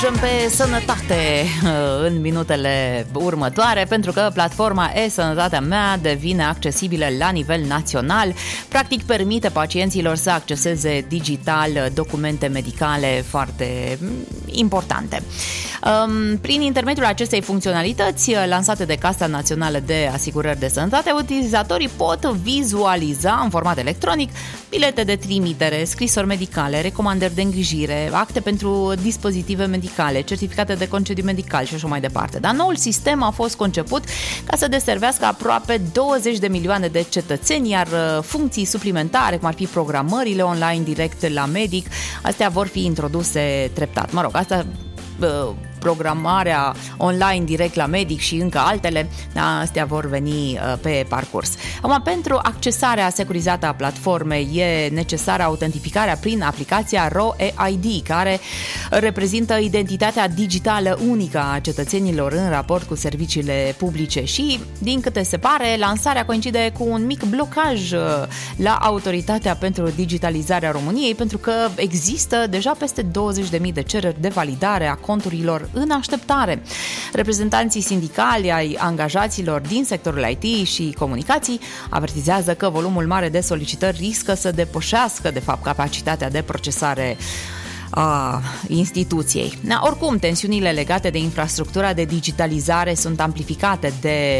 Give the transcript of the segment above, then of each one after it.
Pe sănătate în minutele următoare, pentru că platforma e-Sănătatea mea devine accesibilă la nivel național. Practic permite pacienților să acceseze digital documente medicale foarte importante. Prin intermediul acestei funcționalități lansate de Casa Națională de Asigurări de Sănătate, utilizatorii pot vizualiza în format electronic bilete de trimitere, scrisori medicale, recomandări de îngrijire, acte pentru dispozitive medicale, certificate de concediu medical și așa mai departe. Dar noul sistem a fost conceput ca să deservească aproape 20 de milioane de cetățeni, iar funcții suplimentare, cum ar fi programările online direct la medic, astea vor fi introduse treptat. Mă rog, asta programarea online direct la medic și încă altele, astea vor veni pe parcurs. Acum, pentru accesarea securizată a platformei e necesară autentificarea prin aplicația RoEID, care reprezintă identitatea digitală unică a cetățenilor în raport cu serviciile publice și, din câte se pare, lansarea coincide cu un mic blocaj la Autoritatea pentru Digitalizarea României, pentru că există deja peste 20.000 de cereri de validare a conturilor în așteptare. Reprezentanții sindicali ai angajaților din sectorul IT și comunicații avertizează că volumul mare de solicitări riscă să depășească, de fapt, capacitatea de procesare a instituției. Oricum, tensiunile legate de infrastructura de digitalizare sunt amplificate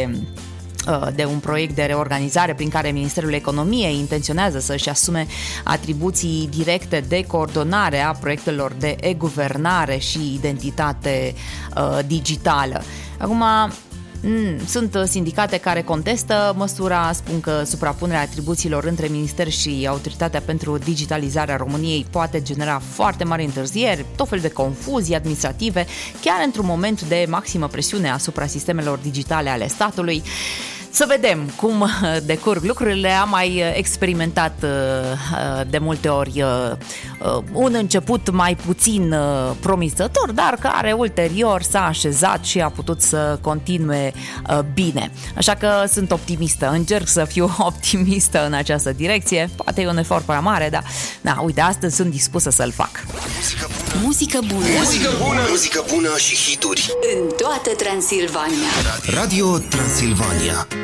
de un proiect de reorganizare prin care Ministerul Economiei intenționează să-și asume atribuții directe de coordonare a proiectelor de e-guvernare și identitate digitală. Acum, sunt sindicate care contestă măsura, spun că suprapunerea atribuțiilor între Minister și Autoritatea pentru Digitalizarea României poate genera foarte mari întârzieri, tot fel de confuzii administrative, chiar într-un moment de maximă presiune asupra sistemelor digitale ale statului. Să vedem cum decurg lucrurile. Am mai experimentat de multe ori un început mai puțin promițător, dar care ulterior s-a așezat și a putut să continue bine. Așa că sunt optimistă, încerc să fiu optimistă în această direcție. Poate e un efort prea mare, dar uite, astăzi sunt dispusă să-l fac. Muzică bună. Muzică bună. Muzică bună și hituri în toată Transilvania. Radio Transilvania.